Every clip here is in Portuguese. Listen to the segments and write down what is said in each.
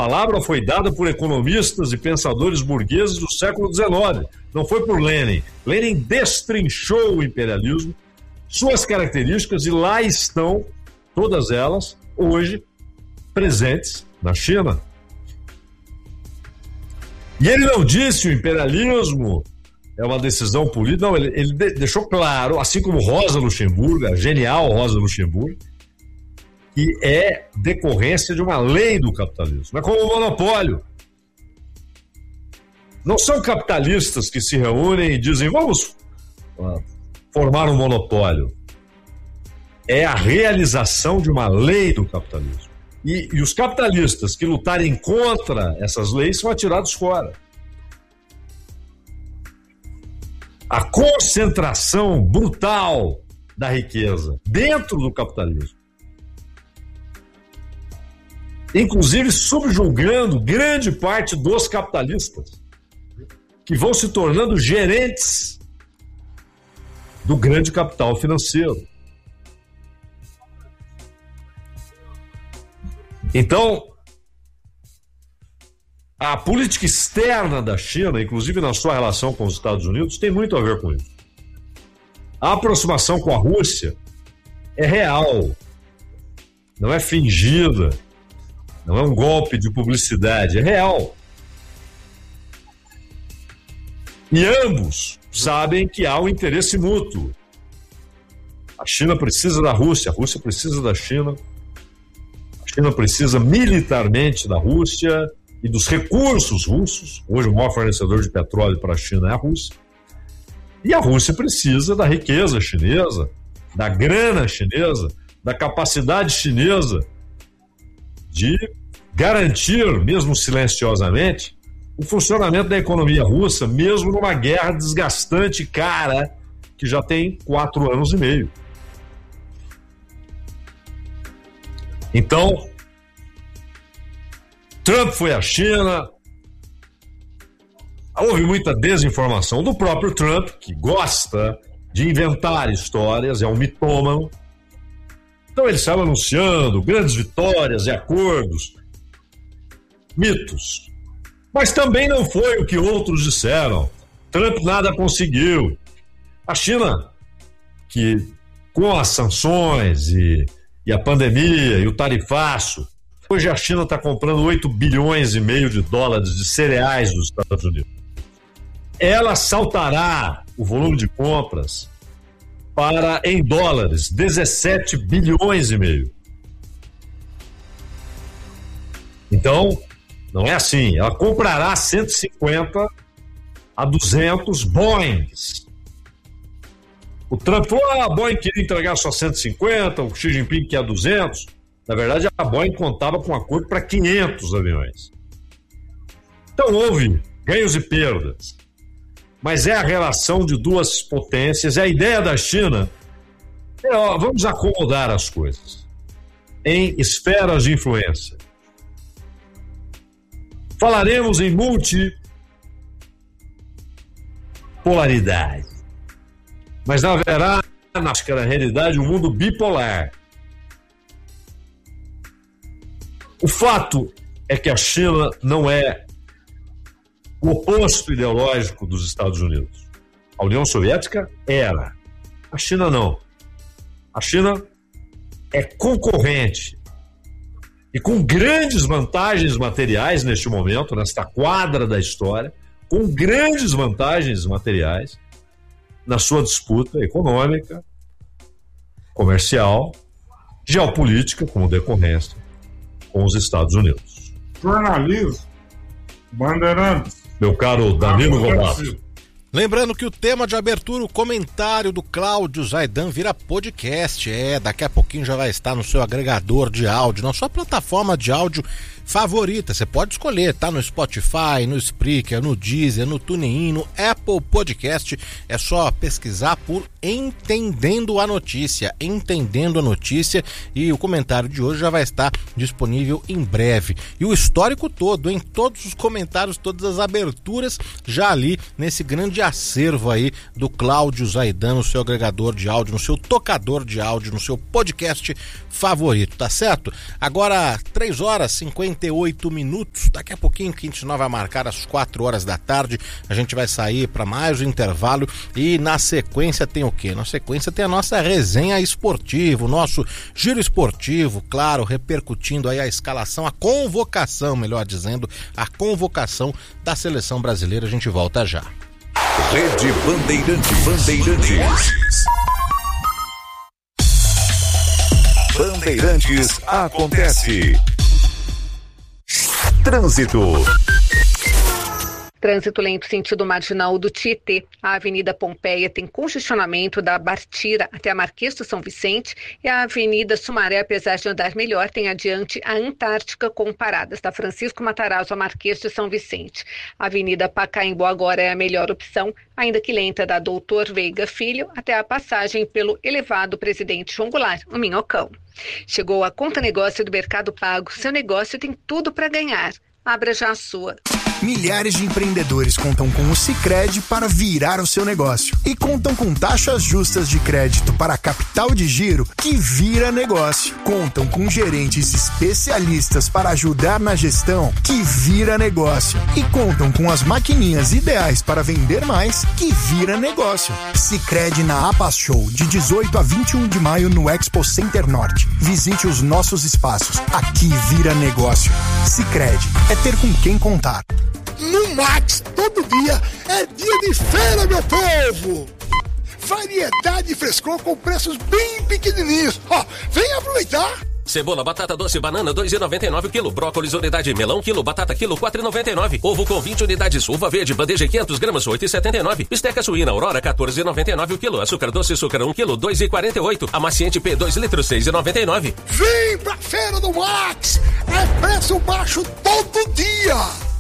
palavra foi dada por economistas e pensadores burgueses do século XIX, não foi por Lenin. Lenin destrinchou o imperialismo, suas características, e lá estão todas elas hoje presentes na China. E ele não disse o imperialismo é uma decisão política, não, ele deixou claro, assim como Rosa Luxemburgo, a genial Rosa Luxemburgo, que é decorrência de uma lei do capitalismo. É como o monopólio. Não são capitalistas que se reúnem e dizem vamos formar um monopólio. É a realização de uma lei do capitalismo. E os capitalistas que lutarem contra essas leis são atirados fora. A concentração brutal da riqueza dentro do capitalismo, inclusive subjugando grande parte dos capitalistas, que vão se tornando gerentes do grande capital financeiro. Então, a política externa da China, inclusive na sua relação com os Estados Unidos, tem muito a ver com isso. A aproximação com a Rússia é real, não é fingida, não é um golpe de publicidade, é real. E ambos sabem que há um interesse mútuo. A China precisa da Rússia, a Rússia precisa da China, a China precisa militarmente da Rússia e dos recursos russos. Hoje o maior fornecedor de petróleo para a China é a Rússia. E a Rússia precisa da riqueza chinesa, da grana chinesa, da capacidade chinesa de garantir, mesmo silenciosamente, o funcionamento da economia russa, mesmo numa guerra desgastante e cara, que já tem 4 anos e meio. Então, Trump foi à China, houve muita desinformação do próprio Trump, que gosta de inventar histórias, é um mitômano. Então ele saiu anunciando grandes vitórias e acordos, mitos. Mas também não foi o que outros disseram. Trump nada conseguiu. A China, que com as sanções e a pandemia e o tarifaço, hoje a China está comprando 8 bilhões e meio de dólares de cereais dos Estados Unidos. Ela saltará o volume de compras para, em dólares, 17 bilhões e meio. Então, não é assim. Ela comprará 150 a 200 Boeings. O Trump falou, a Boeing queria entregar só 150, o Xi Jinping quer 200. Na verdade, a Boeing contava com um acordo para 500 aviões. Então, houve ganhos e perdas. Mas é a relação de duas potências. A ideia da China é, vamos acomodar as coisas em esferas de influência. Falaremos em multipolaridade. Mas haverá, na realidade, um mundo bipolar. O fato é que a China não é o oposto ideológico dos Estados Unidos. A União Soviética era. A China não. A China é concorrente e com grandes vantagens materiais neste momento, nesta quadra da história, com grandes vantagens materiais na sua disputa econômica, comercial, geopolítica, como decorrência com os Estados Unidos. Jornalismo, Bandeirantes. Meu caro Danilo Lobato. Lembrando que o tema de abertura, o comentário do Cláudio Zaidan vira podcast. Daqui a pouquinho já vai estar no seu agregador de áudio, na sua plataforma de áudio favorita. Você pode escolher, tá no Spotify, no Spreaker, no Deezer, no TuneIn, no Apple Podcast. É só pesquisar por Entendendo a Notícia. Entendendo a Notícia, e o comentário de hoje já vai estar disponível em breve. E o histórico todo, em todos os comentários, todas as aberturas, já ali nesse grande acervo aí do Cláudio Zaidan, no seu agregador de áudio, no seu tocador de áudio, no seu podcast favorito, tá certo? Agora, 3 horas e 51 7h58. Daqui a pouquinho, Quinte Nova vai marcar às 4 horas da tarde. A gente vai sair para mais um intervalo e na sequência tem o quê? Na sequência tem a nossa resenha esportiva, o nosso giro esportivo, claro, repercutindo aí a escalação, a convocação, melhor dizendo, a convocação da seleção brasileira. A gente volta já. Rede Bandeirantes. Bandeirantes acontece. Trânsito lento sentido marginal do Tietê. A Avenida Pompeia tem congestionamento da Bartira até a Marquês do São Vicente e a Avenida Sumaré, apesar de andar melhor, tem adiante a Antártica com paradas da Francisco Matarazzo a Marquês de São Vicente. A Avenida Pacaembu agora é a melhor opção, ainda que lenta, da Doutor Veiga Filho até a passagem pelo elevado Presidente João Goulart, o Minhocão. Chegou a Conta Negócio do Mercado Pago. Seu negócio tem tudo para ganhar. Abra já a sua. Milhares de empreendedores contam com o Sicredi para virar o seu negócio. E contam com taxas justas de crédito para capital de giro que vira negócio. Contam com gerentes especialistas para ajudar na gestão que vira negócio. E contam com as maquininhas ideais para vender mais que vira negócio. Sicredi na APAS Show, de 18 a 21 de maio no Expo Center Norte. Visite os nossos espaços. Aqui vira negócio. Sicredi é ter com quem contar. No Max, todo dia é dia de feira, meu povo! Variedade e frescor com preços bem pequenininhos. Ó, vem aproveitar! Cebola, batata doce, banana, 2,99 o quilo. Brócolis, unidade melão, quilo. Batata, quilo, 4,99. Ovo com 20 unidades. Uva verde, bandeja 500 gramas, 8,79. Bisteca suína, Aurora, 14,99 o quilo. Açúcar doce, açúcar 1 quilo, 2,48. Amaciante P, 2 litros, 6,99. Vem pra Feira do Max! É preço baixo todo dia!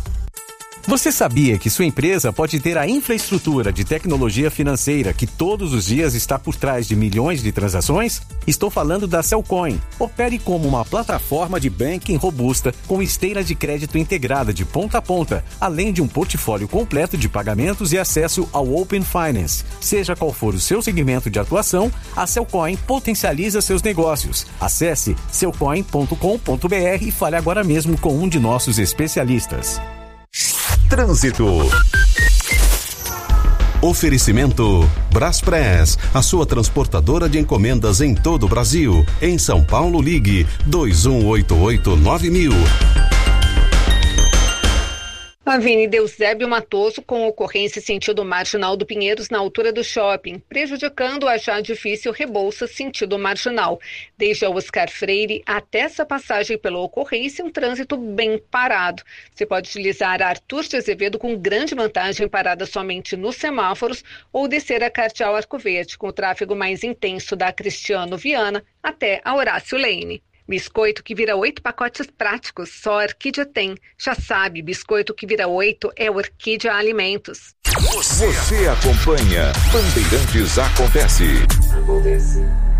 Você sabia que sua empresa pode ter a infraestrutura de tecnologia financeira que todos os dias está por trás de milhões de transações? Estou falando da Cellcoin. Opere como uma plataforma de banking robusta com esteira de crédito integrada de ponta a ponta, além de um portfólio completo de pagamentos e acesso ao Open Finance. Seja qual for o seu segmento de atuação, a Cellcoin potencializa seus negócios. Acesse cellcoin.com.br e fale agora mesmo com um de nossos especialistas. Oferecimento Braspress, a sua transportadora de encomendas em todo o Brasil. Em São Paulo, ligue 2188-9000. Avenida Eusébio Matoso, com ocorrência sentido marginal do Pinheiros, na altura do shopping, prejudicando a já difícil Rebouças, sentido marginal. Desde a Oscar Freire até essa passagem pela ocorrência, um trânsito bem parado. Você pode utilizar a Arthur de Azevedo com grande vantagem parada somente nos semáforos ou descer a Cardeal Arco Verde, com o tráfego mais intenso da Cristiano Viana até a Horácio Lane. Biscoito que vira 8 pacotes práticos, só a Orquídea tem. Já sabe, biscoito que vira 8 é Orquídea Alimentos. Você acompanha Bandeirantes Acontece.